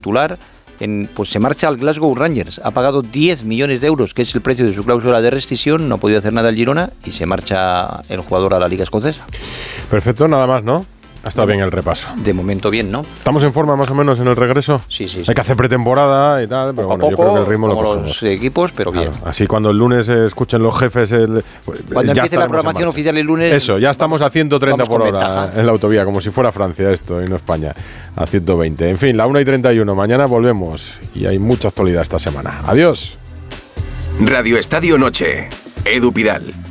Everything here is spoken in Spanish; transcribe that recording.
titular, pues se marcha al Glasgow Rangers. Ha pagado 10 millones de euros, que es el precio de su cláusula de rescisión. No ha podido hacer nada el Girona y se marcha el jugador a la Liga Escocesa. Perfecto, nada más, ¿no? Ha estado bien el repaso. De momento bien, ¿no? ¿Estamos en forma más o menos en el regreso? Sí. Hay que hacer pretemporada y tal, pero bueno, yo creo que el ritmo lo cogemos. Los equipos, pero bien. Claro, así cuando el lunes escuchen los jefes... Cuando empiece la programación oficial el lunes... Eso, ya estamos a 130 por hora ventaja en la autovía, como si fuera Francia esto y no España, a 120. En fin, la 1:31, mañana volvemos y hay mucha actualidad esta semana. Adiós. Radio Estadio Noche, Edu Pidal.